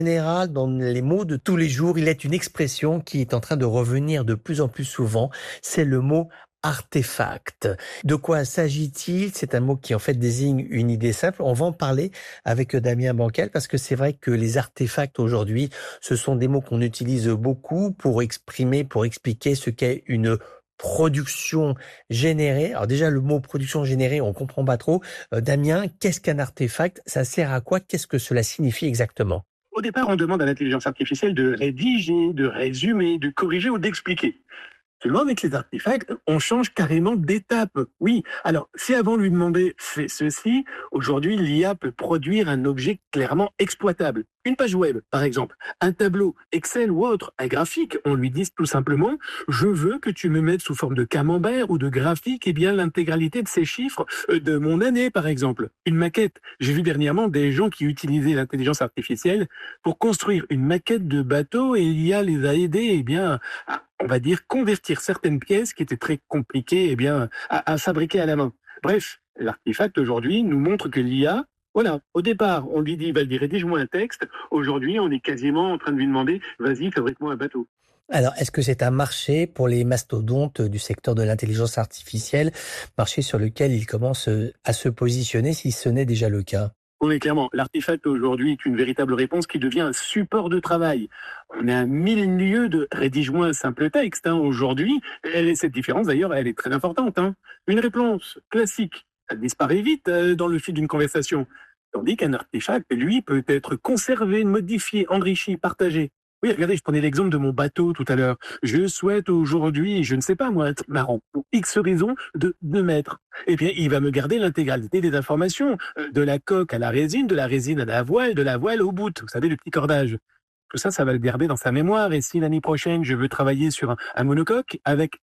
général, dans les mots de tous les jours, il est une expression qui est en train de revenir de plus en plus souvent. C'est le mot artefact. De quoi s'agit-il? C'est un mot qui en fait désigne une idée simple. On va en parler avec Damien Bancal parce que c'est vrai que les artefacts aujourd'hui, ce sont des mots qu'on utilise beaucoup pour exprimer, pour expliquer ce qu'est une production générée. Alors déjà, le mot production générée, on comprend pas trop. Damien, qu'est-ce qu'un artefact? Ça sert à quoi? Qu'est-ce que cela signifie exactement? Au départ, on demande à l'intelligence artificielle de rédiger, de résumer, de corriger ou d'expliquer. Seulement, avec les artefacts, on change carrément d'étape. Oui, alors, si avant lui demander fais ceci, aujourd'hui, l'IA peut produire un objet clairement exploitable. Une page web, par exemple, un tableau, Excel ou autre, un graphique, on lui dit tout simplement, je veux que tu me mettes sous forme de camembert ou de graphique, eh bien, l'intégralité de ces chiffres de mon année, par exemple. Une maquette. J'ai vu dernièrement des gens qui utilisaient l'intelligence artificielle pour construire une maquette de bateau et l'IA les a aidés, eh bien, à, on va dire, convertir certaines pièces qui étaient très compliquées, eh bien, à fabriquer à la main. Bref, l'artefact aujourd'hui nous montre que l'IA, voilà, au départ, on lui dit, vas-y, rédige-moi un texte. Aujourd'hui, on est quasiment en train de lui demander, vas-y, fabrique-moi un bateau. Alors, est-ce que c'est un marché pour les mastodontes du secteur de l'intelligence artificielle, marché sur lequel ils commencent à se positionner, si ce n'est déjà le cas? Oui, clairement. L'artefact aujourd'hui est une véritable réponse qui devient un support de travail. On est à mille lieues de rédige-moi un simple texte. Aujourd'hui, cette différence d'ailleurs, elle est très importante. Une réponse classique, ça disparaît vite dans le fil d'une conversation. Tandis qu'un artefact, lui, peut être conservé, modifié, enrichi, partagé. Oui, regardez, je prenais l'exemple de mon bateau tout à l'heure. Je souhaite aujourd'hui, je ne sais pas moi, un truc marrant, pour X raison, de 2 mètres. Eh bien, il va me garder l'intégralité des informations, de la coque à la résine, de la résine à la voile, de la voile au bout. Vous savez, le petit cordage. Tout ça, ça va le garder dans sa mémoire. Et si l'année prochaine, je veux travailler sur un monocoque avec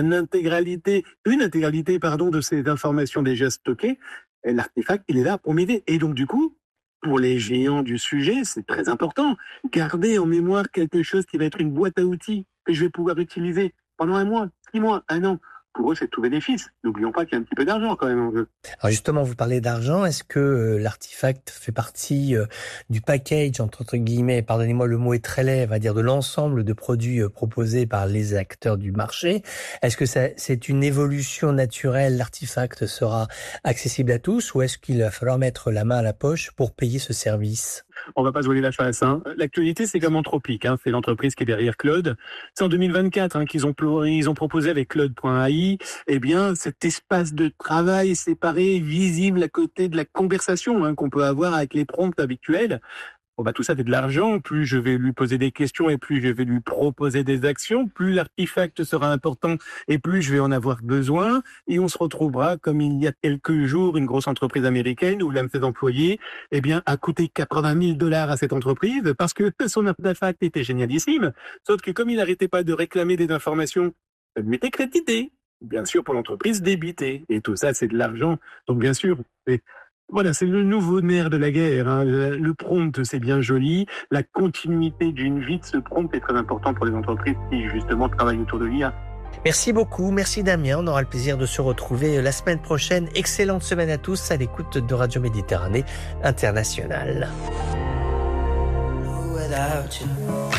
une intégralité, pardon, de ces informations déjà stockées, l'artefact, il est là pour m'aider. Et donc, du coup, pour les géants du sujet, c'est très important. Garder en mémoire quelque chose qui va être une boîte à outils que je vais pouvoir utiliser pendant 1 mois, 6 mois, 1 an. Pour eux, c'est tout bénéfice. N'oublions pas qu'il y a un petit peu d'argent quand même en jeu. Alors justement, vous parlez d'argent. Est-ce que l'artefact fait partie du package, entre guillemets, pardonnez-moi, le mot est très laid, on va dire, de l'ensemble de produits proposés par les acteurs du marché? Est-ce que c'est une évolution naturelle? L'artefact sera accessible à tous ou est-ce qu'il va falloir mettre la main à la poche pour payer ce service? On va pas se voiler la face. L'actualité, c'est comme Anthropic. C'est l'entreprise qui est derrière Claude. C'est en 2024 qu'ils ont proposé avec Claude.ai, eh bien, cet espace de travail séparé, visible à côté de la conversation qu'on peut avoir avec les prompts habituels. Bon, tout ça fait de l'argent. Plus je vais lui poser des questions et plus je vais lui proposer des actions, plus l'artefact sera important et plus je vais en avoir besoin. Et on se retrouvera, comme il y a quelques jours, une grosse entreprise américaine où l'un de ses employés, eh bien, a coûté 80 000 $ à cette entreprise parce que son artefact était génialissime. Sauf que comme il n'arrêtait pas de réclamer des informations, ça lui était crédité. Bien sûr, pour l'entreprise, débité. Et tout ça, c'est de l'argent. Donc, bien sûr, voilà, c'est le nouveau nerf de la guerre. Le prompt, c'est bien joli. La continuité d'une vie de ce prompt est très important pour les entreprises qui, justement, travaillent autour de l'IA. Merci beaucoup, merci Damien. On aura le plaisir de se retrouver la semaine prochaine. Excellente semaine à tous à l'écoute de Radio Méditerranée Internationale. Without you.